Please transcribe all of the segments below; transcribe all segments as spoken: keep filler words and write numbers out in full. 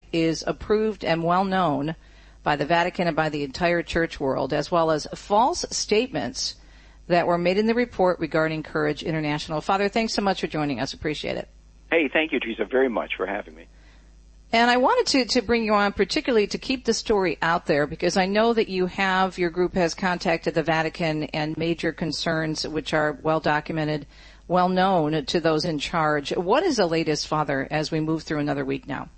is approved and well known by the Vatican and by the entire church world, as well as false statements that were made in the report regarding Courage International. Father, thanks so much for joining us. Appreciate it. Hey, thank you, Teresa, very much for having me. And I wanted to, to bring you on particularly to keep the story out there, because I know that you have, your group has contacted the Vatican and major concerns which are well documented, well known to those in charge. What is the latest, Father, as we move through another week now?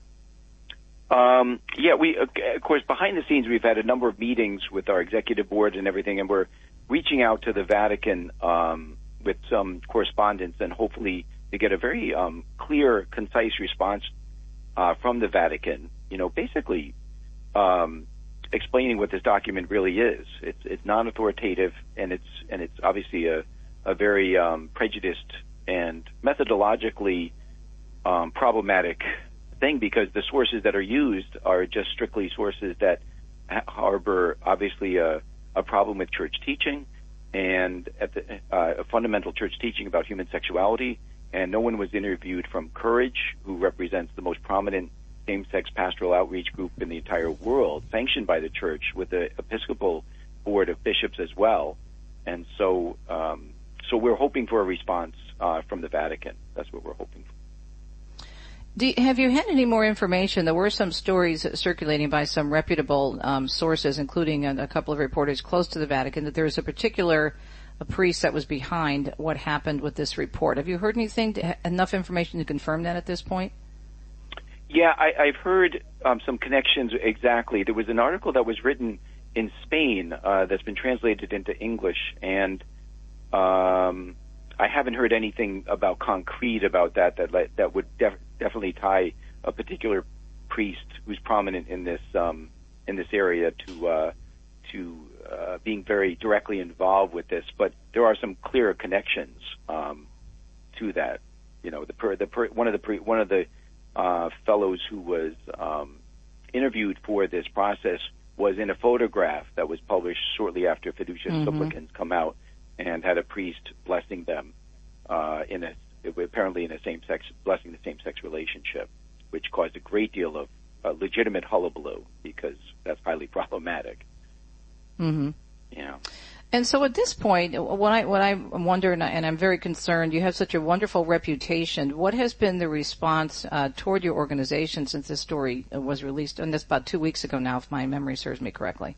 Um, yeah, we, of course, behind the scenes, we've had a number of meetings with our executive board and everything, and we're reaching out to the Vatican um, with some correspondence and hopefully to get a very um, clear, concise response Uh, from the Vatican, you know, basically um, explaining what this document really is. It's it's non-authoritative, and it's and it's obviously a a very um, prejudiced and methodologically um, problematic thing, because the sources that are used are just strictly sources that ha- harbor obviously a, a problem with church teaching and at the, uh, a fundamental church teaching about human sexuality. And no one was interviewed from Courage, who represents the most prominent same-sex pastoral outreach group in the entire world, sanctioned by the church, with the Episcopal Board of Bishops as well. And so, um, so we're hoping for a response uh, from the Vatican. That's what we're hoping for. Do you, have you had any more information? There were some stories circulating by some reputable um, sources, including a, a couple of reporters close to the Vatican, that there was a particular a priest that was behind what happened with this report. Have you heard anything, to, enough information to confirm that at this point? Yeah, I, I've heard um, some connections exactly. There was an article that was written in Spain uh, that's been translated into English, and um, I haven't heard anything about concrete about that that that would def- definitely tie a particular priest who's prominent in this um, in this area to uh, to Uh, being very directly involved with this, but there are some clear connections um, to that. You know, the, per, the per, one of the pre, one of the uh, fellows who was um, interviewed for this process was in a photograph that was published shortly after Fiducia mm-hmm. Supplicans come out, and had a priest blessing them uh, in a apparently in a same-sex blessing the same-sex relationship, which caused a great deal of uh, legitimate hullabaloo, because that's highly problematic. Mm-hmm. Yeah. And so at this point, what I, what I wonder, and, I, and I'm very concerned, you have such a wonderful reputation. What has been the response uh, toward your organization since this story was released? And that's about two weeks ago now, if my memory serves me correctly.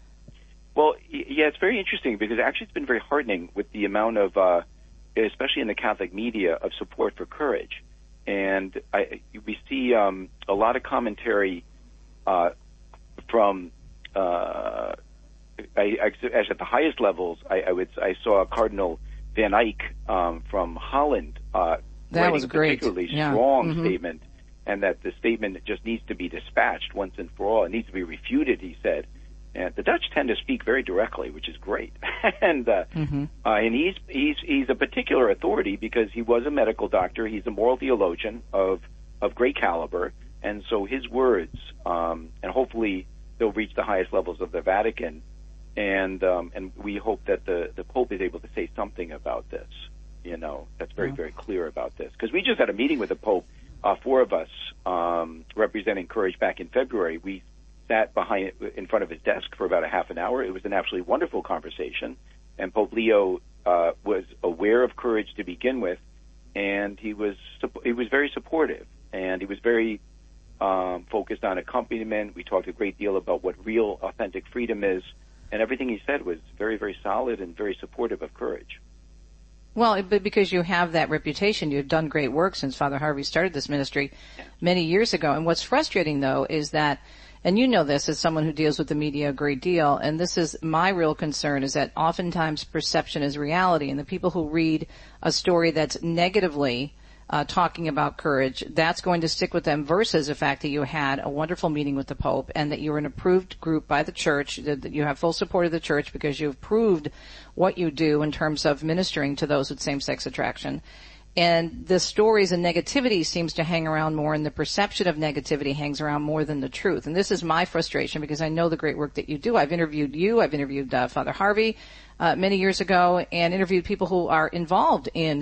Well, yeah, it's very interesting, because actually it's been very heartening with the amount of, uh, especially in the Catholic media, of support for Courage. And I, we see um, a lot of commentary uh, from uh I, I, as at the highest levels, I, I would I saw Cardinal Van Eyck um, from Holland uh, that was a great. particularly yeah. strong mm-hmm. statement, and that the statement just needs to be dispatched once and for all. It needs to be refuted, he said. And the Dutch tend to speak very directly, which is great. and uh, mm-hmm. uh, and he's he's he's a particular authority, because he was a medical doctor. He's a moral theologian of of great caliber, and so his words, um, and hopefully they'll reach the highest levels of the Vatican. And um, and we hope that the, the Pope is able to say something about this, you know, that's very, very clear about this. Because we just had a meeting with the Pope, uh, four of us um, representing Courage back in February. We sat behind in front of his desk for about a half an hour. It was an absolutely wonderful conversation. And Pope Leo uh, was aware of Courage to begin with, and he was he was very supportive, and he was very um, focused on accompaniment. We talked a great deal about what real, authentic freedom is. And everything he said was very, very solid and very supportive of Courage. Well, but because you have that reputation, you've done great work since Father Harvey started this ministry many years ago. And what's frustrating, though, is that, and you know this as someone who deals with the media a great deal, and this is my real concern, is that oftentimes perception is reality. And the people who read a story that's negatively Uh, talking about Courage, that's going to stick with them, versus the fact that you had a wonderful meeting with the Pope and that you're an approved group by the church, that you have full support of the church because you've proved what you do in terms of ministering to those with same-sex attraction. And the stories and negativity seems to hang around more, and the perception of negativity hangs around more than the truth. And this is my frustration, because I know the great work that you do. I've interviewed you, I've interviewed uh, Father Harvey uh, many years ago, and interviewed people who are involved in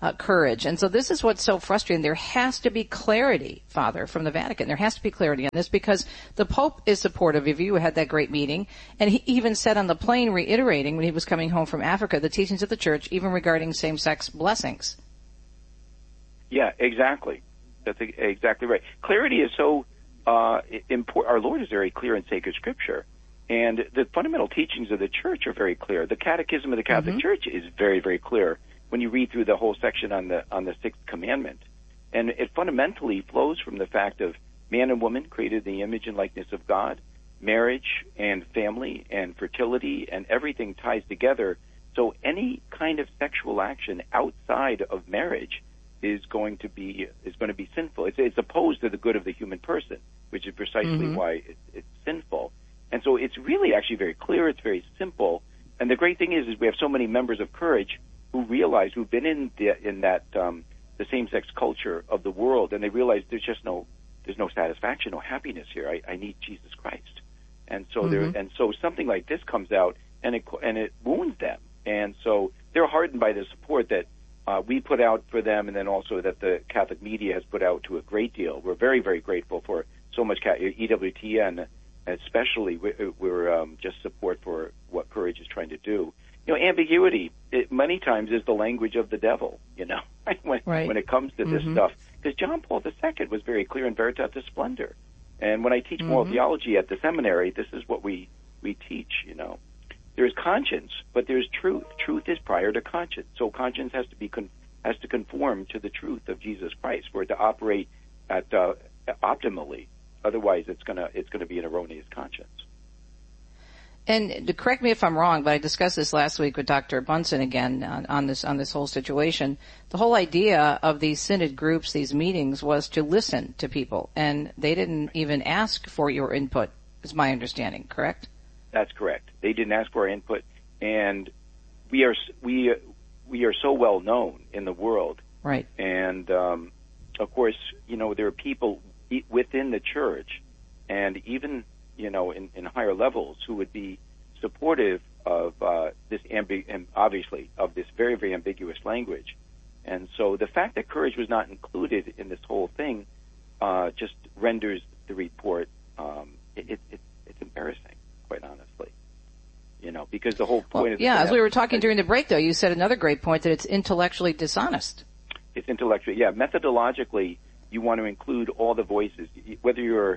uh, courage. And so this is what's so frustrating. There has to be clarity, Father, from the Vatican. There has to be clarity on this because the Pope is supportive of you. We had that great meeting. And he even said on the plane, reiterating when he was coming home from Africa, the teachings of the Church, even regarding same-sex blessings. Yeah, exactly. That's exactly right. Clarity is so uh, important. Our Lord is very clear in sacred Scripture. And the fundamental teachings of the Church are very clear. The Catechism of the Catholic mm-hmm. Church is very, very clear when you read through the whole section on the on the Sixth Commandment. And it fundamentally flows from the fact of man and woman created in the image and likeness of God, marriage and family and fertility and everything ties together. So any kind of sexual action outside of marriage is going to be is going to be sinful. It's, it's opposed to the good of the human person, which is precisely mm-hmm. why it, it's sinful. And so it's really actually very clear. It's very simple. And the great thing is, is we have so many members of Courage who realize, who've been in the, in that um, the same-sex culture of the world, and they realize there's just no there's no satisfaction, no happiness here. I, I need Jesus Christ. And so mm-hmm. there, and so something like this comes out, and it and it wounds them. And so they're hardened by the support that uh, we put out for them, and then also that the Catholic media has put out to a great deal. We're very, very grateful for so much E W T N. Especially, we're um, just support for what Courage is trying to do. You know, ambiguity, it, many times, is the language of the devil, you know, when, right. when it comes to this mm-hmm. stuff. Because John Paul the Second was very clear in Veritatis Splendor. And when I teach mm-hmm. moral theology at the seminary, this is what we, we teach, you know. There's conscience, but there's truth. Truth is prior to conscience. So conscience has to be con- has to conform to the truth of Jesus Christ for it to operate at uh, optimally. Otherwise, it's gonna it's gonna be an erroneous conscience. And to correct me if I'm wrong, but I discussed this last week with Doctor Bunsen again on, on this on this whole situation. The whole idea of these synod groups, these meetings, was to listen to people, and they didn't even ask for your input. Is my understanding correct? That's correct. They didn't ask for our input, and we are we we are so well known in the world, right? And um, of course, you know, there are people within the church, and even, you know, in, in higher levels, who would be supportive of uh, this, ambi- and obviously, of this very, very ambiguous language. And so the fact that Courage was not included in this whole thing uh, just renders the report, um, it, it, it, it's embarrassing, quite honestly. You know, because the whole point well, of the yeah, as we were talking during the break, though, you said another great point, that it's intellectually dishonest. It's intellectually, yeah, methodologically, you want to include all the voices, whether you're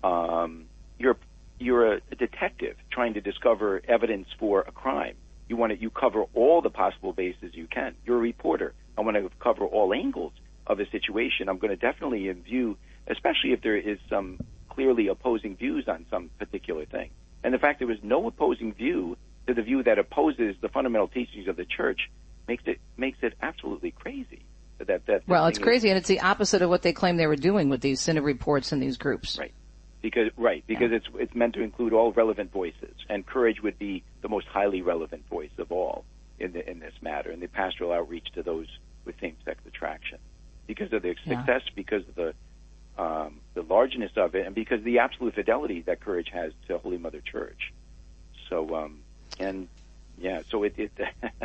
um, you're you're a detective trying to discover evidence for a crime. You want to you cover all the possible bases you can. You're a reporter. I want to cover all angles of a situation. I'm going to definitely view, especially if there is some clearly opposing views on some particular thing. And the fact there was no opposing view to the view that opposes the fundamental teachings of the Church makes it makes it absolutely crazy. That, that well, it's crazy, is, and it's the opposite of what they claim they were doing with these synod reports and these groups. Right, because right because yeah. it's it's meant to include all relevant voices, and Courage would be the most highly relevant voice of all in the, in this matter, and the pastoral outreach to those with same-sex attraction, because of the success, yeah. because of the um, the largeness of it, and because of the absolute fidelity that Courage has to Holy Mother Church. So, um, and yeah, so it. it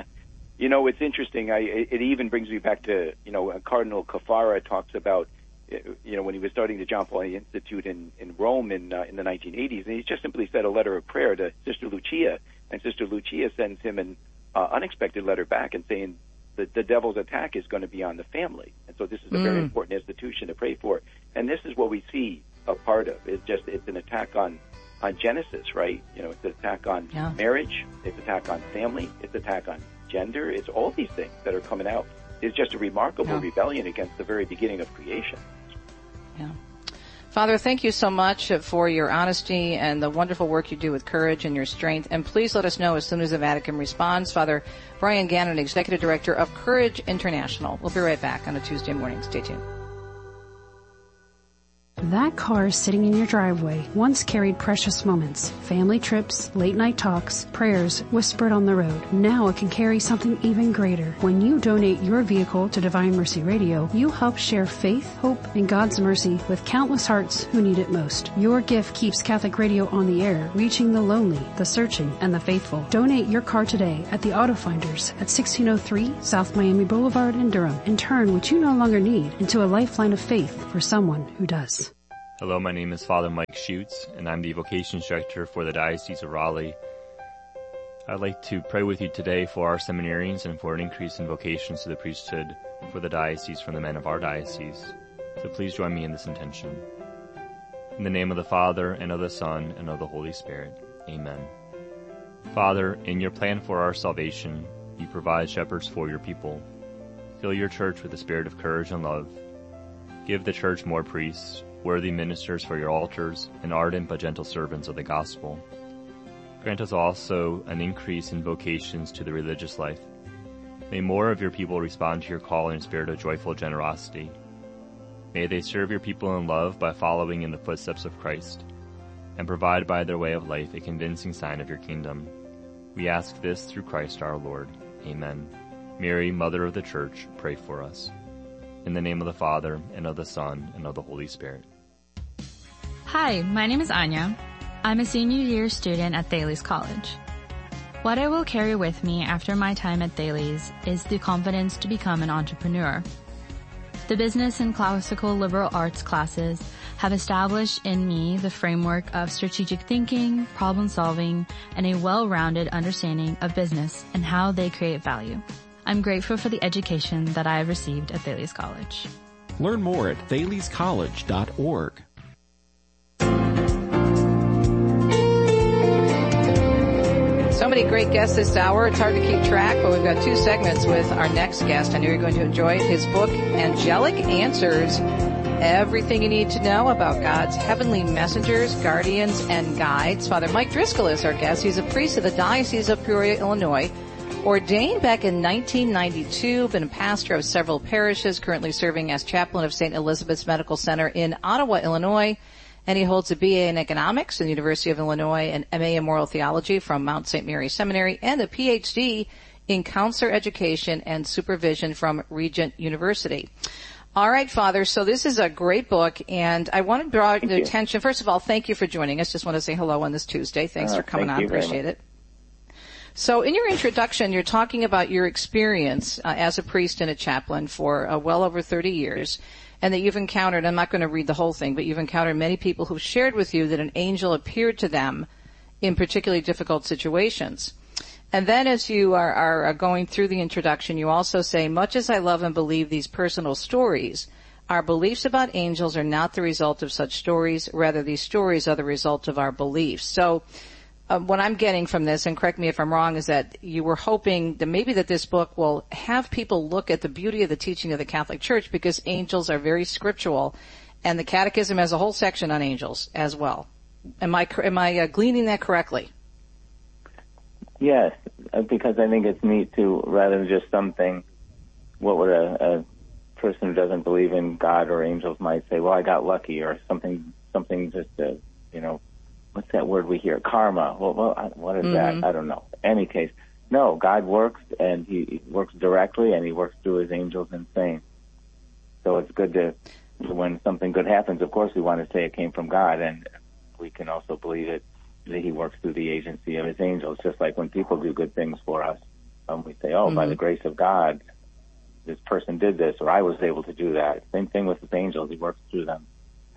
You know, it's interesting. I, it even brings me back to, you know, Cardinal Caffarra talks about, you know, when he was starting the John Paul Institute in, in Rome in uh, in the nineteen eighties, and he just simply said a letter of prayer to Sister Lucia, and Sister Lucia sends him an uh, unexpected letter back and saying that the devil's attack is going to be on the family. And so this is a mm. very important institution to pray for. And this is what we see a part of. It's just, it's an attack on, on Genesis, right? You know, it's an attack on yeah. marriage, it's an attack on family, it's an attack on gender. It's all these things that are coming out. It's just a remarkable yeah. rebellion against the very beginning of creation. Yeah. Father, thank you so much for your honesty and the wonderful work you do with Courage and your strength. And please let us know as soon as the Vatican responds. Father Brian Gannon, Executive Director of Courage International. We'll be right back on a Tuesday morning. Stay tuned. That car sitting in your driveway once carried precious moments, family trips, late-night talks, prayers whispered on the road. Now it can carry something even greater. When you donate your vehicle to Divine Mercy Radio, you help share faith, hope, and God's mercy with countless hearts who need it most. Your gift keeps Catholic Radio on the air, reaching the lonely, the searching, and the faithful. Donate your car today at the Auto Finders at sixteen oh three South Miami Boulevard in Durham and turn what you no longer need into a lifeline of faith for someone who does. Hello, my name is Father Mike Schutz, and I'm the Vocations Director for the Diocese of Raleigh. I'd like to pray with you today for our seminarians and for an increase in vocations to the priesthood for the diocese from the men of our diocese. So please join me in this intention. In the name of the Father, and of the Son, and of the Holy Spirit. Amen. Father, in your plan for our salvation, you provide shepherds for your people. Fill your church with the spirit of courage and love. Give the church more priests, worthy ministers for your altars, and ardent but gentle servants of the gospel. Grant us also an increase in vocations to the religious life. May more of your people respond to your call in a spirit of joyful generosity. May they serve your people in love by following in the footsteps of Christ, and provide by their way of life a convincing sign of your kingdom. We ask this through Christ our Lord. Amen. Mary, Mother of the Church, pray for us. In the name of the Father, and of the Son, and of the Holy Spirit. Hi, my name is Anya. I'm a senior year student at Thales College. What I will carry with me after my time at Thales is the confidence to become an entrepreneur. The business and classical liberal arts classes have established in me the framework of strategic thinking, problem solving, and a well-rounded understanding of business and how they create value. I'm grateful for the education that I have received at Thales College. Learn more at thales college dot org. So many great guests this hour. It's hard to keep track, but we've got two segments with our next guest. I know you're going to enjoy his book, Angelic Answers, everything you need to know about God's heavenly messengers, guardians, and guides. Father Mike Driscoll is our guest. He's a priest of the Diocese of Peoria, Illinois, ordained back in nineteen ninety-two, been a pastor of several parishes, currently serving as chaplain of Saint Elizabeth's Medical Center in Ottawa, Illinois. And he holds a B A in economics from the University of Illinois, an M A in moral theology from Mount Saint Mary Seminary, and a P H D in counselor education and supervision from Regent University. All right, Father, so this is a great book, and I want to draw your attention. First of all, thank you for joining us. Just want to say hello on this Tuesday. Thanks uh, for coming on. Appreciate it. So in your introduction, you're talking about your experience uh, as a priest and a chaplain for uh, well over thirty years. And that you've encountered, I'm not going to read the whole thing, but you've encountered many people who've shared with you that an angel appeared to them in particularly difficult situations. And then as you are, are going through the introduction, you also say, much as I love and believe these personal stories, our beliefs about angels are not the result of such stories. Rather, these stories are the result of our beliefs. So Uh, what I'm getting from this, and correct me if I'm wrong, is that you were hoping that maybe that this book will have people look at the beauty of the teaching of the Catholic Church, because angels are very scriptural, and the Catechism has a whole section on angels as well. Am I am I uh, gleaning that correctly? Yes, because I think it's neat to, rather than just something, what would a, a person who doesn't believe in God or angels might say, well, I got lucky, or something, something just, uh, you know, what's that word we hear? Karma. Well, well what is mm-hmm. that? I don't know. Any case, no, God works, and he works directly, and he works through his angels and saints. So it's good to, when something good happens, of course we want to say it came from God, and we can also believe it, that he works through the agency of his angels, just like when people do good things for us. Um, we say, oh, mm-hmm. by the grace of God, this person did this, or I was able to do that. Same thing with his angels. He works through them.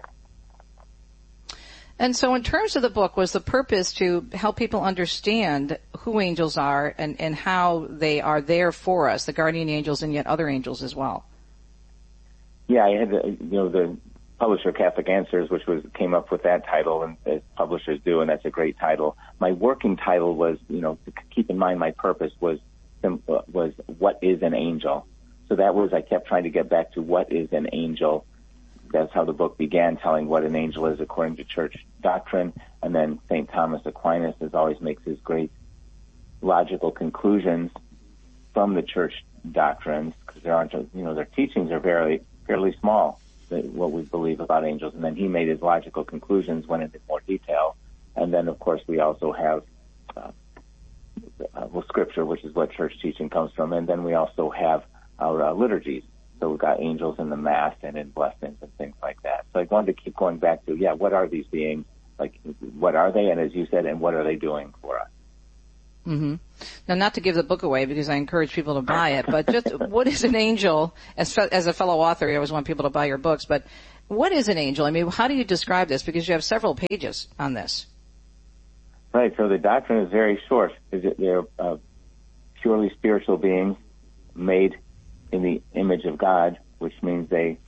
And so in terms of the book, was the purpose to help people understand who angels are and, and how they are there for us, the guardian angels and yet other angels as well? Yeah, I had, the, you know, the publisher Catholic Answers, which was came up with that title, and as publishers do, and that's a great title. My working title was, you know, to keep in mind my purpose was, was what is an angel? So that was, I kept trying to get back to what is an angel. That's how the book began, telling what an angel is according to church doctrine. And then Saint Thomas Aquinas, as always, makes his great logical conclusions from the church doctrines, because there aren't, you know, their teachings are very fairly small. the, what we believe about angels. And then he made his logical conclusions, went into more detail. And then, of course, we also have uh, uh, well, Scripture, which is what church teaching comes from. And then we also have our uh, liturgies. So we've got angels in the Mass and in blessings and things like that. So I wanted to keep going back to, yeah, what are these beings? Like, what are they? And as you said, and what are they doing for us? Mm-hmm. Now, not to give the book away because I encourage people to buy it, but just what is an angel? As, fe- as a fellow author, I always want people to buy your books, but what is an angel? I mean, how do you describe this? Because you have several pages on this. Right, so the doctrine is very short. They're uh, purely spiritual beings made in the image of God, which means they,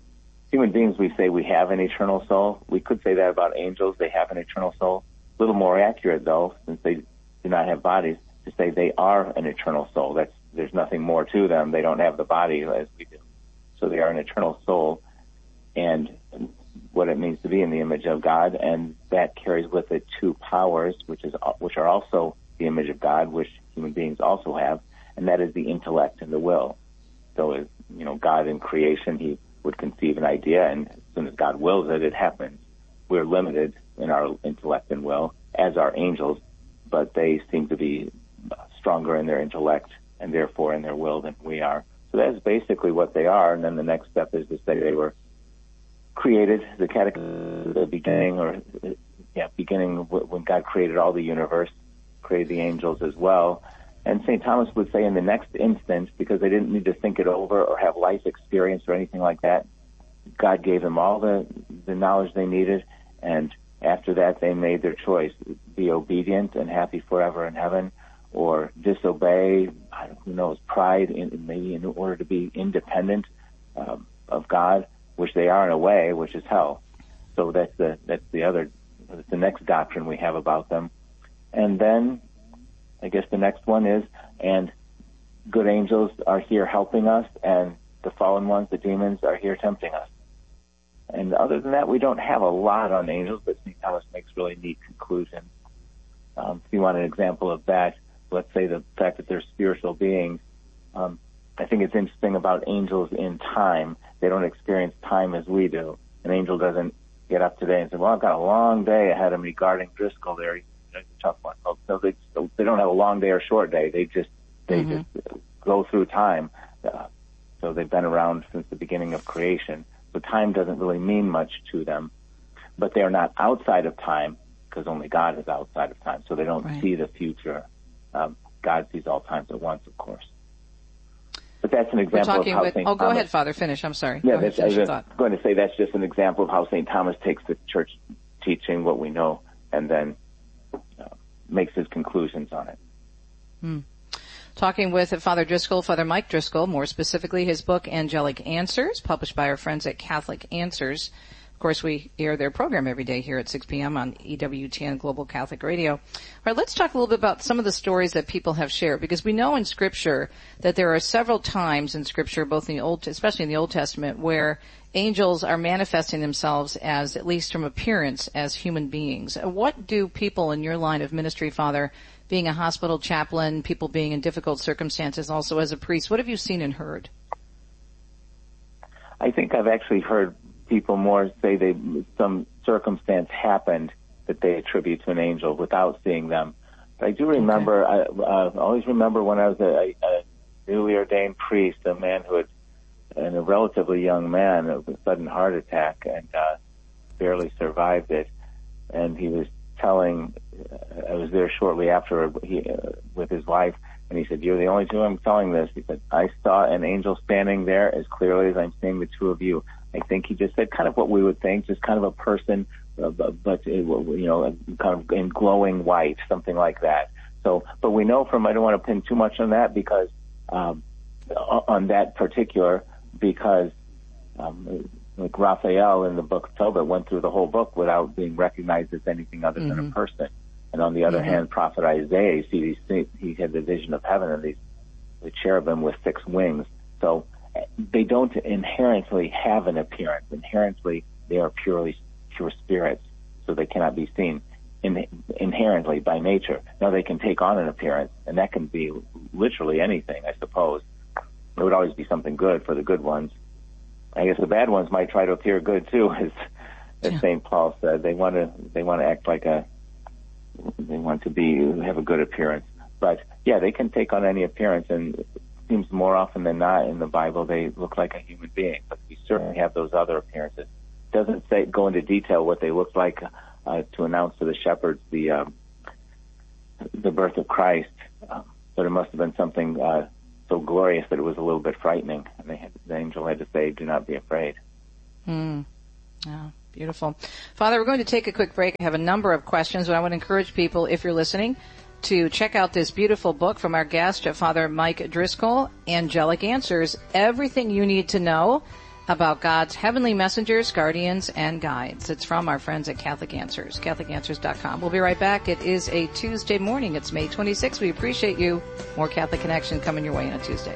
human beings, we say we have an eternal soul. We could say that about angels. They have an eternal soul. A little more accurate, though, since they do not have bodies, to say they are an eternal soul. That's, there's nothing more to them. They don't have the body as we do. So they are an eternal soul, and what it means to be in the image of God, and that carries with it two powers, which is which are also the image of God, which human beings also have, and that is the intellect and the will. So, as you know, God in creation, he would conceive an idea, and as soon as God wills it, it happens. We're limited in our intellect and will, as are angels, but they seem to be stronger in their intellect and therefore in their will than we are. So that's basically what they are, and then the next step is to say they were created, the catech- the beginning, or yeah, beginning when God created all the universe, created the angels as well. And Saint Thomas would say in the next instant, because they didn't need to think it over or have life experience or anything like that, God gave them all the, the knowledge they needed, and after that they made their choice, be obedient and happy forever in heaven, or disobey, I don't, who knows, pride, in, maybe in order to be independent um, of God, which they are in a way, which is hell. So that's the that's the other, that's the next doctrine we have about them. And then I guess the next one is, and good angels are here helping us, and the fallen ones, the demons, are here tempting us. And other than that, we don't have a lot on angels, but Saint Thomas makes really neat conclusions. Um, if you want an example of that, let's say the fact that they're spiritual beings, um, I think it's interesting about angels in time. They don't experience time as we do. An angel doesn't get up today and say, well, I've got a long day ahead of me guarding Driscoll there. He's a tough one. So they, they don't have a long day or short day. They just, they mm-hmm. just go through time. Uh, so they've been around since the beginning of creation. So time doesn't really mean much to them. But they're not outside of time, because only God is outside of time. So they don't right. see the future. Um, God sees all times at once, of course. But that's an example of how with, Saint Oh, go Thomas, ahead, Father. Finish. I'm sorry. Yeah, go that's, ahead, I was just going to say that's just an example of how Saint Thomas takes the church teaching, what we know, and then uh, makes his conclusions on it. Hmm. Talking with Father Driscoll, Father Mike Driscoll, more specifically his book, Angelic Answers, published by our friends at Catholic Answers. Of course, we air their program every day here at six p.m. on E W T N Global Catholic Radio. All right, let's talk a little bit about some of the stories that people have shared, because we know in Scripture that there are several times in Scripture, both in the Old, especially in the Old Testament, where angels are manifesting themselves as, at least from appearance, as human beings. What do people in your line of ministry, Father, being a hospital chaplain, people being in difficult circumstances, also as a priest, what have you seen and heard? I think I've actually heard people more say they some circumstance happened that they attribute to an angel without seeing them. But I do remember, okay. I uh, always remember when I was a, a newly ordained priest, a man who had, and a relatively young man, a sudden heart attack and uh, barely survived it. And he was telling, uh, I was there shortly after he, uh, with his wife, and he said, "You're the only two I'm telling this." He said, "I saw an angel standing there as clearly as I'm seeing the two of you." I think he just said kind of what we would think, just kind of a person, uh, but, you know, kind of in glowing white, something like that. So, but we know from, I don't want to pin too much on that because, um, on that particular, because, um, like Raphael in the book of Tobit went through the whole book without being recognized as anything other mm-hmm. than a person. And on the other mm-hmm. hand, Prophet Isaiah, you see these, he had the vision of heaven and these, the cherubim with six wings. So, they don't inherently have an appearance. Inherently, they are purely pure spirits, so they cannot be seen in, inherently by nature. Now, they can take on an appearance, and that can be literally anything, I suppose. It would always be something good for the good ones. I guess the bad ones might try to appear good too, as, as yeah. Saint Paul said. They want to they want to act like a they want to be have a good appearance. But yeah, they can take on any appearance, and it seems more often than not in the Bible they look like a human being. But we certainly have those other appearances. It doesn't say go into detail what they look like uh, to announce to the shepherds the um, the birth of Christ. Um, but it must have been something uh, so glorious that it was a little bit frightening. And they had, the angel had to say, "Do not be afraid." Hmm. Oh, beautiful. Father, we're going to take a quick break. I have a number of questions, but I want to encourage people, if you're listening, to check out this beautiful book from our guest, Father Mike Driscoll, Angelic Answers, everything you need to know about God's heavenly messengers, guardians, and guides. It's from our friends at Catholic Answers, catholic answers dot com. We'll be right back. It is a Tuesday morning. It's May twenty-sixth. We appreciate you. More Catholic Connection coming your way on a Tuesday.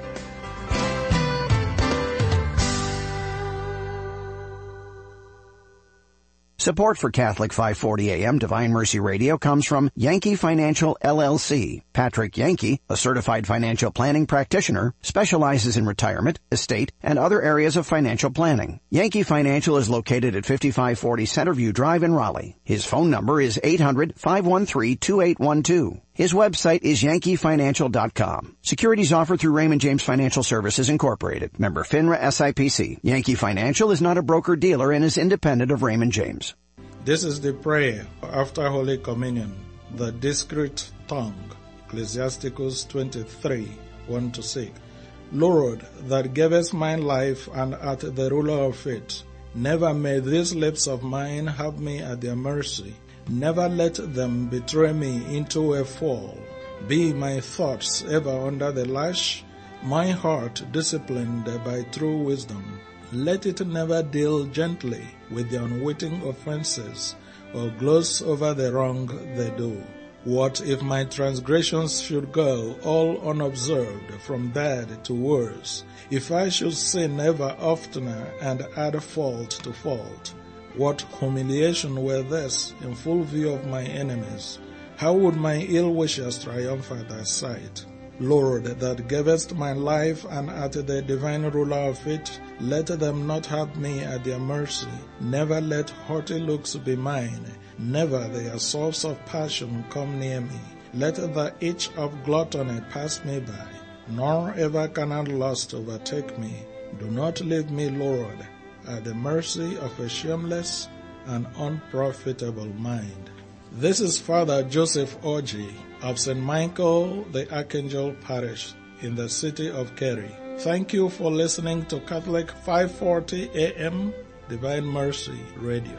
Support for Catholic five forty A M Divine Mercy Radio comes from Yankee Financial L L C. Patrick Yankee, a certified financial planning practitioner, specializes in retirement, estate, and other areas of financial planning. Yankee Financial is located at fifty-five forty Centerview Drive in Raleigh. His phone number is eight hundred, five one three, two eight one two. His website is yankee financial dot com. Securities offered through Raymond James Financial Services Incorporated. Member FINRA S I P C. Yankee Financial is not a broker-dealer and is independent of Raymond James. This is the prayer after Holy Communion, the discreet tongue, Ecclesiasticus twenty-three, one to six. Lord, that gavest mine life and art the ruler of it, never may these lips of mine have me at their mercy. Never let them betray me into a fall. Be my thoughts ever under the lash, my heart disciplined by true wisdom. Let it never deal gently with the unwitting offenses, or gloss over the wrong they do. What if my transgressions should go all unobserved from bad to worse? If I should sin ever oftener and add fault to fault? What humiliation were this in full view of my enemies? How would my ill wishers triumph at thy sight? Lord, that gavest my life and art the divine ruler of it, let them not have me at their mercy. Never let haughty looks be mine. Never the assaults of passion come near me. Let the itch of gluttony pass me by, nor ever carnal lust overtake me. Do not leave me, Lord, at the mercy of a shameless and unprofitable mind. This is Father Joseph Orji of Saint Michael the Archangel Parish in the city of Kerry. Thank you for listening to Catholic five forty A M Divine Mercy Radio.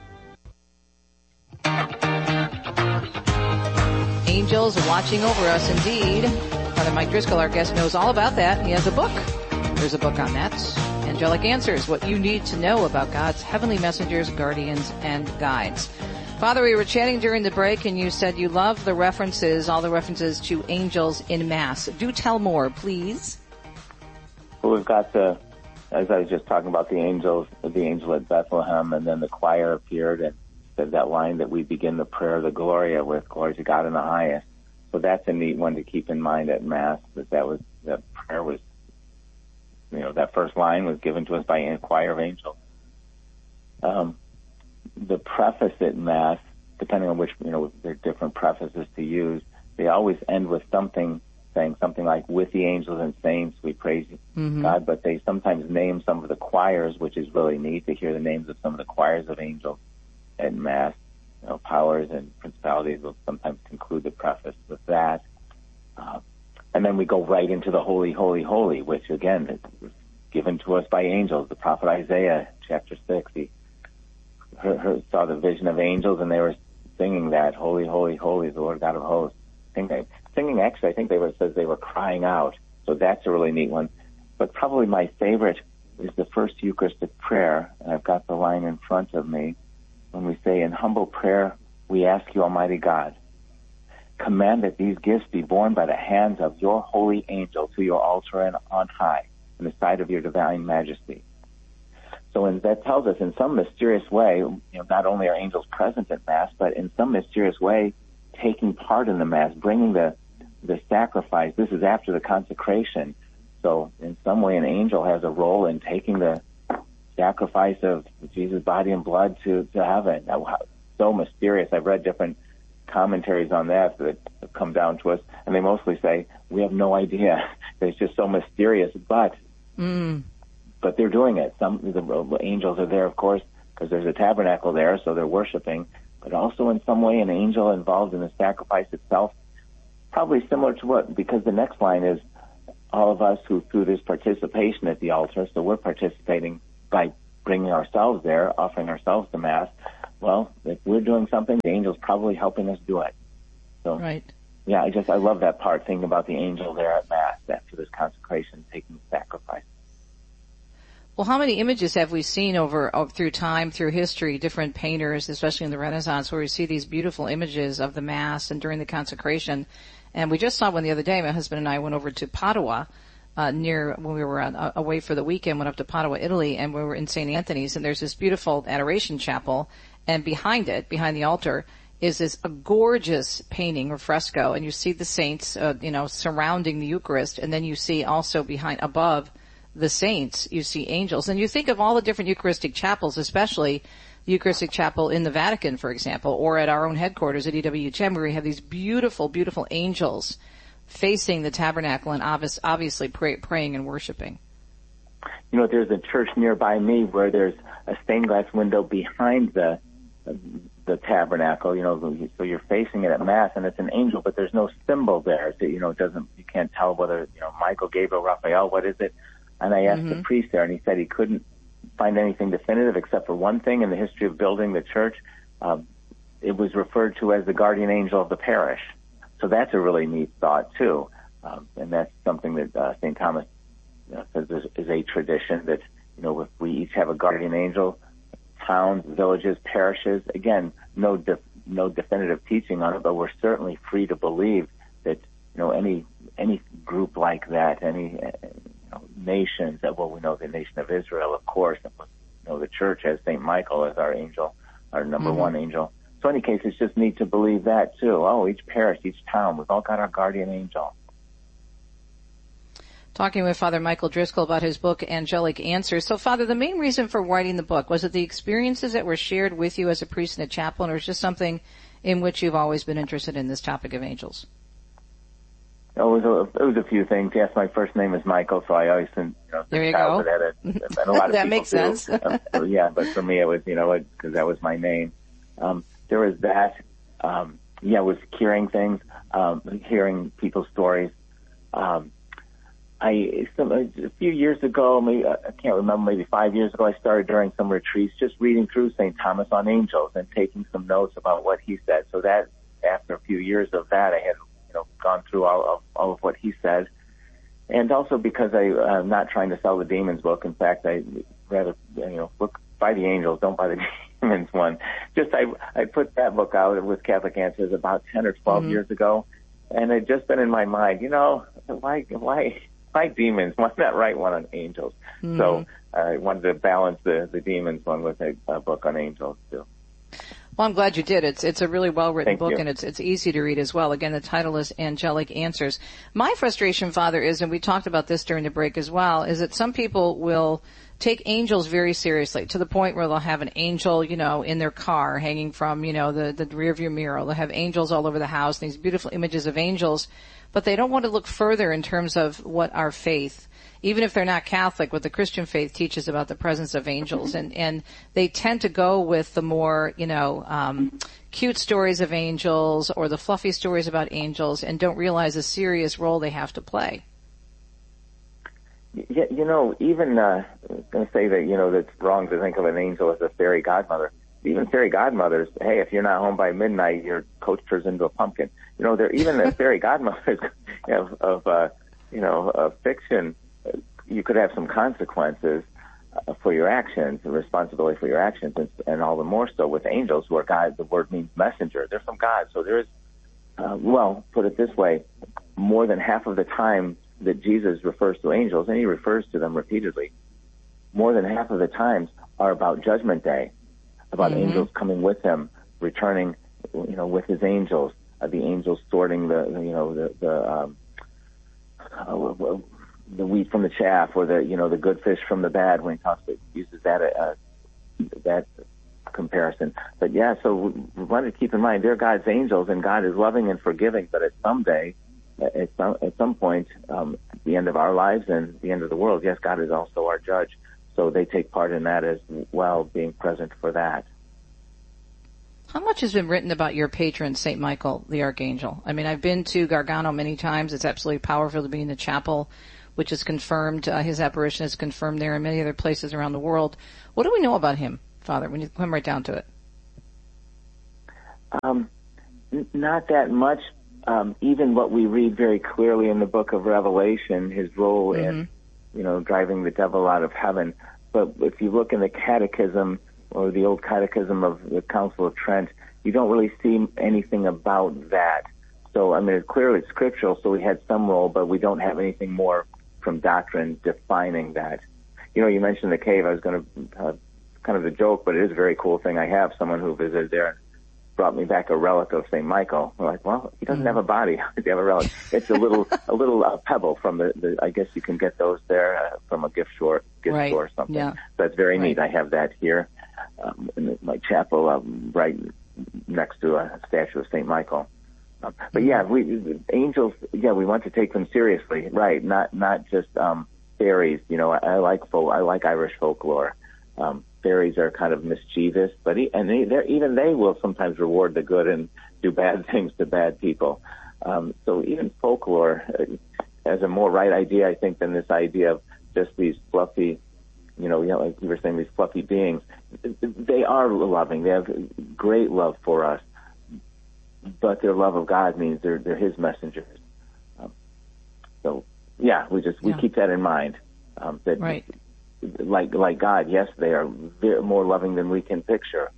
Angels watching over us indeed. Father Mike Driscoll, our guest, knows all about that. He has a book. There's a book on that. Angelic Answers, what you need to know about God's heavenly messengers, guardians, and guides. Father, we were chatting during the break, and you said you love the references, all the references to angels in Mass. Do tell more, please. Well, we've got the, as I was just talking about the angels, the angel at Bethlehem, and then the choir appeared and said that line that we begin the prayer of the Gloria with, glory to God in the highest. So that's a neat one to keep in mind at Mass, that that was, that prayer was, you know, that first line was given to us by a choir of angels. Um, the preface at Mass, depending on which, you know, there are different prefaces to use, they always end with something, saying something like, with the angels and saints, we praise mm-hmm. God, but they sometimes name some of the choirs, which is really neat to hear the names of some of the choirs of angels at Mass. You know, powers and principalities will sometimes conclude the preface with that. Uh, and then we go right into the Holy, Holy, Holy, which again is given to us by angels. The prophet Isaiah, chapter six, he heard, heard, saw the vision of angels, and they were singing that, Holy, Holy, Holy is the Lord God of hosts. I think they, singing, actually, I think they were, it says they were crying out. So that's a really neat one. But probably my favorite is the first Eucharistic prayer, and I've got the line in front of me, when we say, in humble prayer, we ask you, Almighty God, command that these gifts be borne by the hands of your holy angel to your altar and on high, in the sight of your divine majesty. So in, that tells us in some mysterious way, you know, not only are angels present at Mass, but in some mysterious way, taking part in the Mass, bringing the, the sacrifice. This is after the consecration. So in some way, an angel has a role in taking the, sacrifice of Jesus' body and blood to, to heaven. So mysterious. I've read different commentaries on that that have come down to us, and they mostly say, we have no idea. It's just so mysterious, but mm. but they're doing it. Some the angels are there, of course, because there's a tabernacle there, so they're worshiping, but also in some way an angel involved in the sacrifice itself, probably similar to what, because the next line is, all of us who, through this participation at the altar, so we're participating by bringing ourselves there, offering ourselves to Mass. Well, if we're doing something, the angel's probably helping us do it. So, right. Yeah, I just, I love that part, thinking about the angel there at Mass after this consecration, taking the sacrifice. Well, how many images have we seen over, over through time, through history, different painters, especially in the Renaissance, where we see these beautiful images of the Mass and during the consecration. And we just saw one the other day. My husband and I went over to Padua, uh, near, when we were uh, away for the weekend, went up to Padua, Italy, and we were in Saint Anthony's, and there's this beautiful adoration chapel, and behind it, behind the altar, is this a gorgeous painting or fresco, and you see the saints, uh, you know, surrounding the Eucharist, and then you see also behind, above the saints, you see angels. And you think of all the different Eucharistic chapels, especially the Eucharistic Chapel in the Vatican, for example, or at our own headquarters at E W H M, where we have these beautiful, beautiful angels facing the tabernacle and obvious, obviously pray, praying and worshiping. You know, there's a church nearby me where there's a stained glass window behind the the tabernacle, you know, so you're facing it at Mass, and it's an angel, but there's no symbol there. So, you know, it doesn't, you can't tell whether, you know, Michael, Gabriel, Raphael, what is it? And I asked mm-hmm. the priest there, and he said he couldn't find anything definitive except for one thing in the history of building the church. Um, it was referred to as the guardian angel of the parish. So that's a really neat thought, too. Um, and that's something that uh, Saint Thomas you know, says is, is a tradition that, you know, if we each have a guardian angel, towns, villages, parishes, again, no de- no definitive teaching on it, but we're certainly free to believe that, you know, any any group like that, any uh, you know, nations, that, well, we know the nation of Israel, of course, and we know the church has Saint Michael as our angel, our number mm-hmm. one angel. So in any case, it's just neat to believe that, too. Oh, each parish, each town, we've all got our guardian angel. Talking with Father Michael Driscoll about his book, Angelic Answers. So, Father, the main reason for writing the book, was it the experiences that were shared with you as a priest in a chaplain, or is it just something in which you've always been interested in, this topic of angels? Oh, it was a, it was a few things. Yes, my first name is Michael, so I always, you know, there you go. Had it, and a lot of that makes do. sense. uh, so, yeah, but for me, it was, you know, because that was my name. Um, there was that. Um, yeah, it was hearing things, um, hearing people's stories. Um, I some, a few years ago, maybe I can't remember, maybe five years ago, I started during some retreats just reading through Saint Thomas on Angels and taking some notes about what he said. So that after a few years of that, I had you know gone through all of all of what he said, and also because I I'm not trying to sell the Demons book. In fact, I rather you know look buy the Angels, don't buy the Demons one. Just I I put that book out with Catholic Answers about ten or twelve mm-hmm. years ago, and it just been in my mind. You know why why. Why Demons? Why not write one on angels? Mm-hmm. So I wanted to balance the, the Demons one with a, a book on angels too. Well, I'm glad you did. It's it's a really well-written Thank book, you. and it's it's easy to read as well. Again, the title is Angelic Answers. My frustration, Father, is, and we talked about this during the break as well, is that some people will take angels very seriously to the point where they'll have an angel, you know, in their car hanging from, you know, the, the rearview mirror. They'll have angels all over the house, these beautiful images of angels, but they don't want to look further in terms of what our faith, even if they're not Catholic, what the Christian faith teaches about the presence of angels. And, and they tend to go with the more, you know, um, cute stories of angels or the fluffy stories about angels and don't realize the serious role they have to play. Yeah, you know, even, uh, I was going to say that, you know, that's wrong to think of an angel as a fairy godmother. Even fairy godmothers, hey, if you're not home by midnight, your coach turns into a pumpkin. You know, they're even the fairy godmothers of, of uh, you know, of fiction. You could have some consequences uh, for your actions, the responsibility for your actions, and, and all the more so with angels, where God, the word means messenger. They're from God. So there is, uh, well, put it this way, more than half of the time that Jesus refers to angels, and he refers to them repeatedly, more than half of the times are about Judgment Day, about mm-hmm. angels coming with him, returning, you know, with his angels, uh, the angels sorting the, you know, the, the um, uh, the wheat from the chaff, or the you know the good fish from the bad, when he talks about, uses that uh, that comparison. But yeah, so we want to keep in mind they're God's angels, and God is loving and forgiving. But at some day, at some at some point, um, at the end of our lives and the end of the world, yes, God is also our judge. So they take part in that as well, being present for that. How much has been written about your patron, Saint Michael, the Archangel? I mean, I've been to Gargano many times. It's absolutely powerful to be in the chapel, which is confirmed. Uh, his apparition is confirmed there and many other places around the world. What do we know about him, Father, when you come right down to it? Um, n- not that much. Um, even what we read very clearly in the book of Revelation, his role mm-hmm. in, you know, driving the devil out of heaven. But if you look in the Catechism, or the old Catechism of the Council of Trent, you don't really see anything about that. So, I mean, it's clearly scriptural, so we had some role, but we don't have anything more from doctrine defining that. You know, you mentioned the cave. I was going to, uh, kind of a joke, but it is a very cool thing. I have someone who visited there and brought me back a relic of Saint Michael. I'm like, well, he doesn't mm. have a body. How does he have a relic? It's a little, a little uh, pebble from the, the, I guess you can get those there uh, from a gift store, gift right. store or something. Yeah. So that's very right. neat. I have that here. Um, in my chapel, um, right next to a statue of Saint Michael. Um, but yeah, we angels. Yeah, we want to take them seriously, right? Not not just um, fairies. You know, I, I like folk, I like Irish folklore. Um, fairies are kind of mischievous, but e- and they, even they will sometimes reward the good and do bad things to bad people. Um, so even folklore uh, has a more right idea, I think, than this idea of just these fluffy. You know, you know, like you were saying, these fluffy beings, they are loving. They have great love for us, but their love of God means they're they're His messengers. Um, so, yeah, we just we yeah. keep that in mind. Um, that right. like like God, yes, they are very, more loving than we can picture,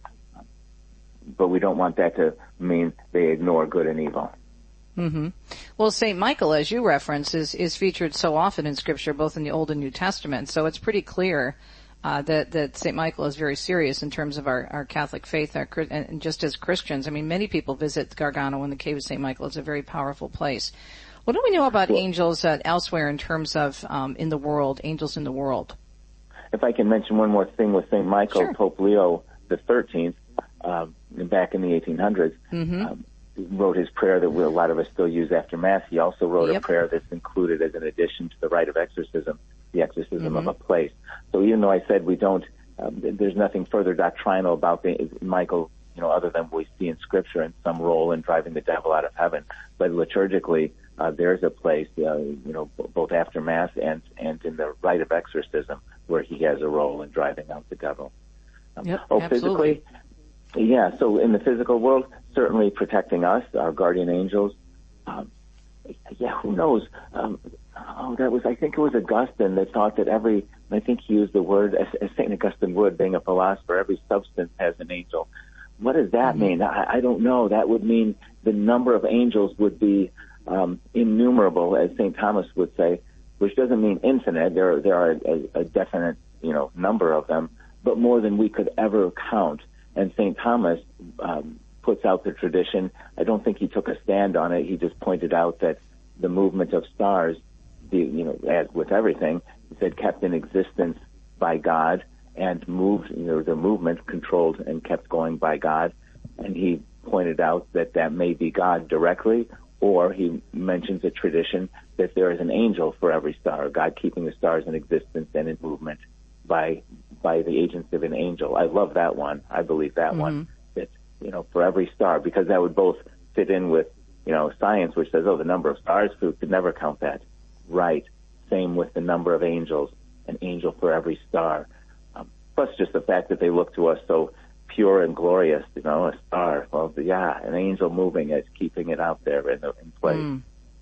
but we don't want that to mean they ignore good and evil. Mm-hmm. Well, Saint Michael, as you reference, is, is featured so often in Scripture, both in the Old and New Testament. So it's pretty clear uh, that that Saint Michael is very serious in terms of our, our Catholic faith, our, and just as Christians. I mean, many people visit Gargano and the Cave of Saint Michael. It's a very powerful place. What do we know about angels uh, elsewhere in terms of um, in the world, angels in the world? If I can mention one more thing with Saint Michael, sure. Pope Leo the thirteenth, uh, back in the eighteen hundreds. Mm-hmm. Um, wrote his prayer that we, a lot of us still use after Mass. He also wrote yep. a prayer that's included as an addition to the rite of exorcism, the exorcism mm-hmm. of a place. So even though I said we don't, um, there's nothing further doctrinal about the, Michael, you know, other than we see in Scripture and some role in driving the devil out of heaven. But liturgically, uh, there's a place, uh, you know, b- both after Mass and, and in the rite of exorcism where he has a role in driving out the devil. Um, yep, oh, absolutely. physically? Yeah, so in the physical world, certainly protecting us, our guardian angels. Um, yeah, who knows? Um, oh, that was, I think it was Augustine that thought that every, I think he used the word, as, as Saint Augustine would, being a philosopher, every substance has an angel. What does that mm-hmm. mean? I, I don't know. That would mean the number of angels would be um, innumerable, as Saint Thomas would say, which doesn't mean infinite. There, there are a, a definite, you know, number of them, but more than we could ever count. And Saint Thomas um, puts out the tradition. I don't think he took a stand on it. He just pointed out that the movement of stars, the, you know, as with everything, he said kept in existence by God and moved, you know, the movement controlled and kept going by God. And he pointed out that that may be God directly, or he mentions a tradition that there is an angel for every star, God keeping the stars in existence and in movement by by the agency of an angel. I love that one. I believe that mm-hmm. one. That, you know, for every star, because that would both fit in with, you know, science, which says, oh, the number of stars, we could never count that. Right. Same with the number of angels, an angel for every star. Um, plus just the fact that they look to us so pure and glorious, you know, a star. Well, yeah, an angel moving it, keeping it out there in, in place. Mm.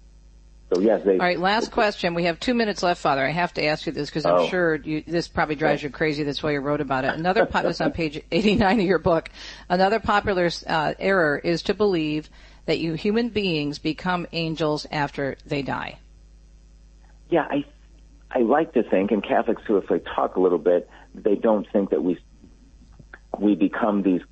So yes, they, all right, last question. We have two minutes left, Father. I have to ask you this because I'm oh. sure you, this probably drives you crazy. That's why you wrote about it. Another, this is on page eighty-nine of your book. Another popular uh, error is to believe that you human beings become angels after they die. Yeah, I, I like to think, and Catholics who, if I talk a little bit, they don't think that we, we become these.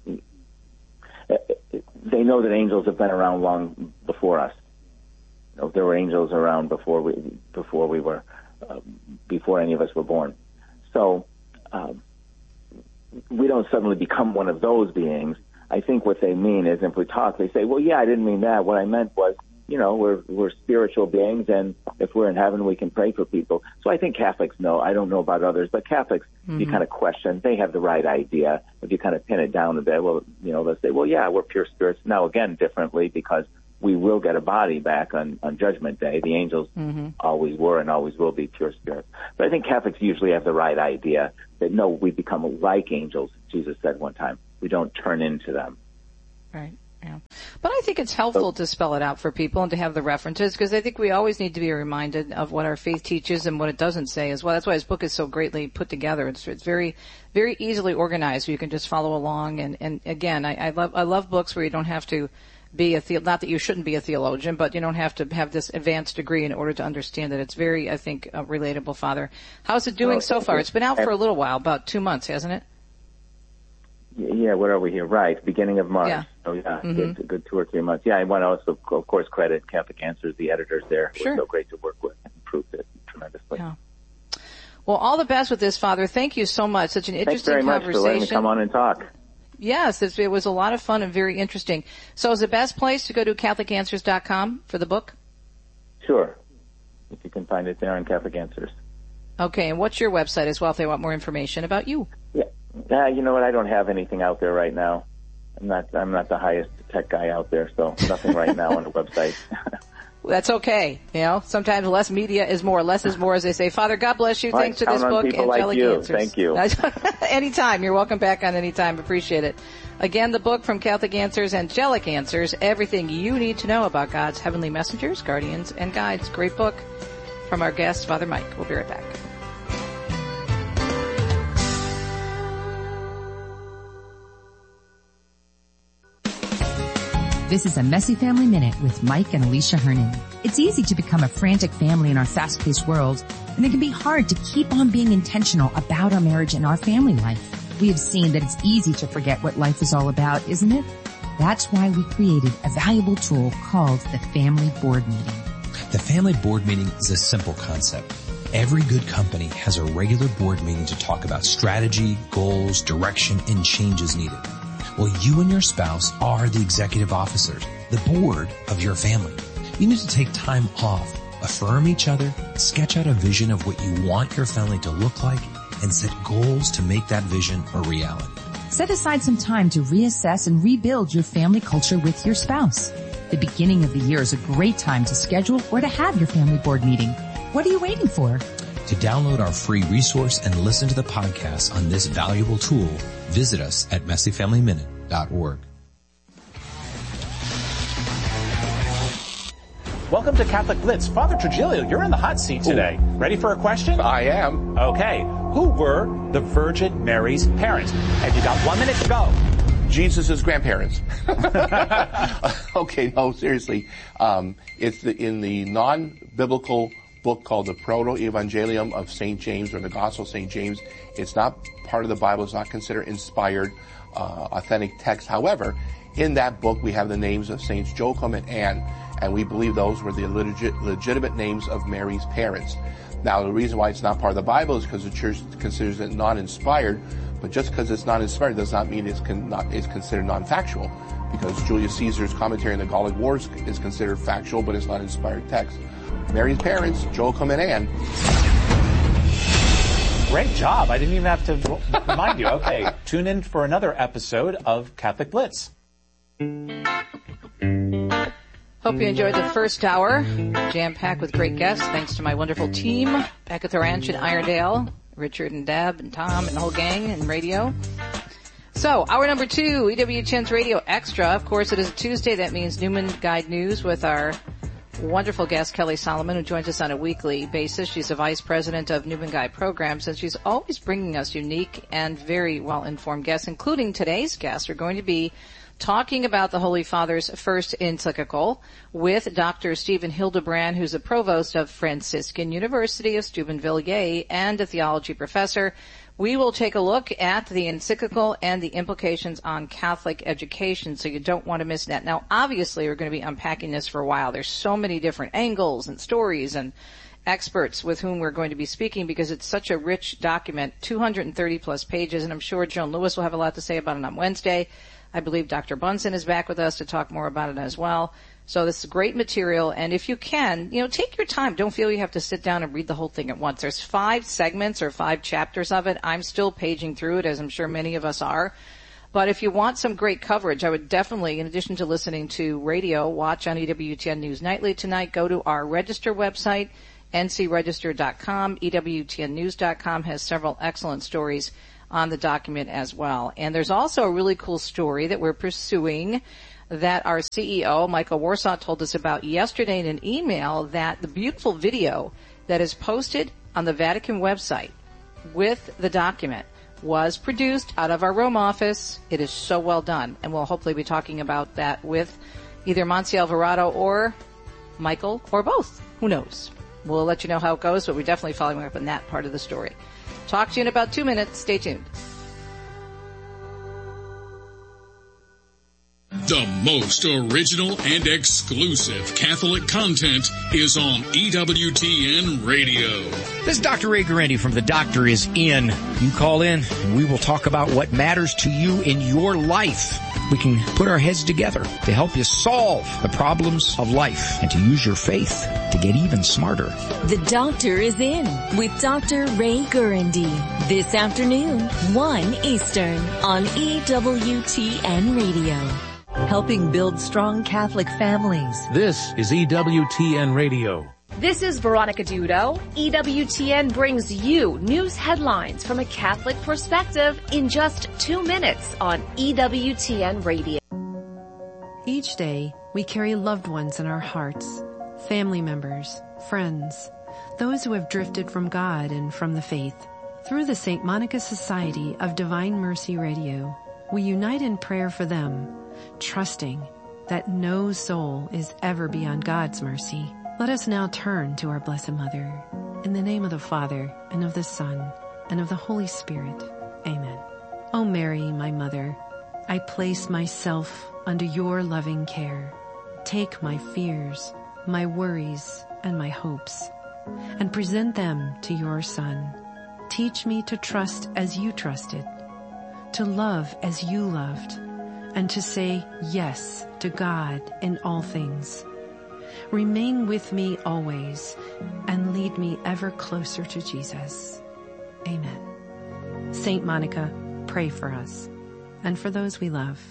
They know that angels have been around long before us. There were angels around before we before we were uh, before any of us were born. So um, we don't suddenly become one of those beings. I think what they mean is, if we talk, they say, well, yeah, I didn't mean that. What I meant was, you know, we're we're spiritual beings, and if we're in heaven, we can pray for people. So I think Catholics know. I don't know about others, but Catholics, mm-hmm. you kind of question. They have the right idea. If you kind of pin it down a bit, well, you know, they'll say, well, yeah, we're pure spirits. Now, again, differently, because we will get a body back on, on Judgment Day. The angels mm-hmm. always were and always will be pure spirits. But I think Catholics usually have the right idea that, no, we become like angels, Jesus said one time. We don't turn into them. Right. Yeah. But I think it's helpful to spell it out for people and to have the references, because I think we always need to be reminded of what our faith teaches and what it doesn't say as well. That's why his book is so greatly put together. It's, it's very, very easily organized, so you can just follow along. And, and again, I, I love, I love books where you don't have to be a, the, not that you shouldn't be a theologian, but you don't have to have this advanced degree in order to understand it. It's very, I think, uh, relatable, Father. How's it doing oh, so far? It's been out for a little while, about two months, hasn't it? Yeah, what are we here? Right, beginning of March. Yeah. Oh, yeah, mm-hmm. good, good two or three months. Yeah, I want to also, of course, credit Catholic Answers, the editors there. Sure. It was so great to work with and improved it tremendously. Yeah. Well, all the best with this, Father. Thank you so much. Such an interesting Thanks very conversation. much for letting me come on and talk. Yes, it's, it was a lot of fun and very interesting. So is the best place to go to Catholic Answers dot com for the book? Sure. If you can find it there on Catholic Answers. Okay, and what's your website as well if they want more information about you? Yeah. Uh, you know what? I don't have anything out there right now. I'm not. I'm not the highest tech guy out there, so nothing right now on the website. That's okay. You know, sometimes less media is more. Less is more, as they say. Father, God bless you. Right, Thanks for this book, Angelic like you. Answers. Thank you. Anytime. You're welcome back on anytime. Appreciate it. Again, the book from Catholic Answers, Angelic Answers, everything you need to know about God's heavenly messengers, guardians, and guides. Great book from our guest, Father Mike. We'll be right back. This is a Messy Family Minute with Mike and Alicia Hernon. It's easy to become a frantic family in our fast-paced world, and it can be hard to keep on being intentional about our marriage and our family life. We have seen that it's easy to forget what life is all about, isn't it? That's why we created a valuable tool called the Family Board Meeting. The Family Board Meeting is a simple concept. Every good company has a regular board meeting to talk about strategy, goals, direction, and changes needed. Well, you and your spouse are the executive officers, the board of your family. You need to take time off, affirm each other, sketch out a vision of what you want your family to look like, and set goals to make that vision a reality. Set aside some time to reassess and rebuild your family culture with your spouse. The beginning of the year is a great time to schedule or to have your family board meeting. What are you waiting for? To download our free resource and listen to the podcast on this valuable tool, visit us at messy family minute dot org. Welcome to Catholic Blitz. Father Trujillo, you're in the hot seat today. Ooh. Ready for a question? I am. Okay. Who were the Virgin Mary's parents? And you got one minute to go. Jesus' grandparents. Okay, no, seriously. Um, it's the, in the non-biblical book called the Proto-Evangelium of Saint James, or the Gospel of Saint James. It's not part of the Bible. It's not considered inspired, uh, authentic text. However, in that book, we have the names of Saints Joachim and Anne, and we believe those were the legit, legitimate names of Mary's parents. Now, the reason why it's not part of the Bible is because the Church considers it non-inspired, but just because it's non-inspired does not mean it's, con- not, it's considered non-factual, because Julius Caesar's commentary on the Gallic Wars is considered factual, but it's not inspired text. Mary's parents, Joachim and Anne. Great job. I didn't even have to remind you. Okay, tune in for another episode of Catholic Blitz. Hope you enjoyed the first hour, jam-packed with great guests. Thanks to my wonderful team back at the ranch in Iredale, Richard and Deb and Tom and the whole gang in radio. So, hour number two, E W T N's Radio Extra. Of course, it is a Tuesday. That means Newman Guide News with our wonderful guest, Kelly Solomon, who joins us on a weekly basis. She's the vice president of Newman Guide Programs, and she's always bringing us unique and very well-informed guests, including today's guests. We're going to be talking about the Holy Father's first encyclical with Doctor Stephen Hildebrand, who's a provost of Franciscan University of Steubenville and a theology professor. We will take a look at the encyclical and the implications on Catholic education, so you don't want to miss that. Now, obviously, we're going to be unpacking this for a while. There's so many different angles and stories and experts with whom we're going to be speaking because it's such a rich document, two hundred thirty plus pages, and I'm sure Joan Lewis will have a lot to say about it on Wednesday. I believe Doctor Bunson is back with us to talk more about it as well. So this is great material, and if you can, you know, take your time. Don't feel you have to sit down and read the whole thing at once. There's five segments or five chapters of it. I'm still paging through it, as I'm sure many of us are. But if you want some great coverage, I would definitely, in addition to listening to radio, watch on E W T N News Nightly tonight. Go to our Register website, N C register dot com. E W T N news dot com has several excellent stories on the document as well. And there's also a really cool story that we're pursuing that our C E O, Michael Warsaw, told us about yesterday in an email, that the beautiful video that is posted on the Vatican website with the document was produced out of our Rome office. It is so well done, and we'll hopefully be talking about that with either Monsi Alvarado or Michael or both. Who knows? We'll let you know how it goes, but we're definitely following up on that part of the story. Talk to you in about two minutes. Stay tuned. The most original and exclusive Catholic content is on E W T N Radio. This is Doctor Ray Guarendi from The Doctor Is In. You call in and we will talk about what matters to you in your life. We can put our heads together to help you solve the problems of life and to use your faith to get even smarter. The Doctor Is In with Doctor Ray Guarendi this afternoon, one Eastern on E W T N Radio. Helping build strong Catholic families. This is E W T N Radio. This is Veronica Dudo. E W T N brings you news headlines from a Catholic perspective in just two minutes on E W T N Radio. Each day, we carry loved ones in our hearts, family members, friends, those who have drifted from God and from the faith. Through the Saint Monica Society of Divine Mercy Radio, we unite in prayer for them, trusting that no soul is ever beyond God's mercy. Let us now turn to our Blessed Mother. In the name of the Father, and of the Son, and of the Holy Spirit. Amen. O Mary, my Mother, I place myself under your loving care. Take my fears, my worries, and my hopes, and present them to your Son. Teach me to trust as you trusted, to love as you loved, and to say yes to God in all things. Remain with me always and lead me ever closer to Jesus. Amen. Saint Monica, pray for us and for those we love.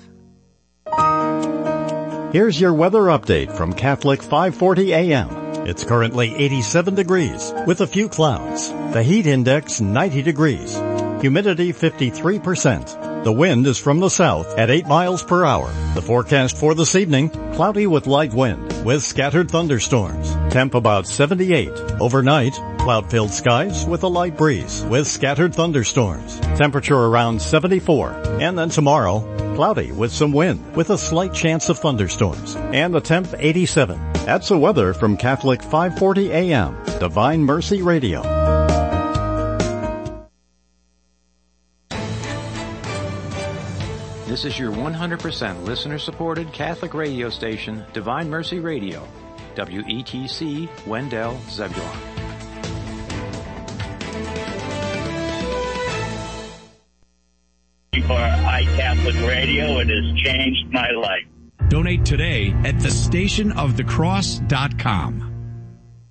Here's your weather update from Catholic five forty A M. It's currently eighty-seven degrees with a few clouds. The heat index ninety degrees. Humidity fifty-three percent. The wind is from the south at eight miles per hour. The forecast for this evening, cloudy with light wind with scattered thunderstorms. Temp about seventy-eight. Overnight, cloud-filled skies with a light breeze with scattered thunderstorms. Temperature around seventy-four. And then tomorrow, cloudy with some wind with a slight chance of thunderstorms. And the temp eighty-seven. That's the weather from Catholic five forty A M, Divine Mercy Radio. This is your one hundred percent listener-supported Catholic radio station, Divine Mercy Radio, W E T C, Wendell, Zebulon. For iCatholic Radio, it has changed my life. Donate today at the station of the cross dot com.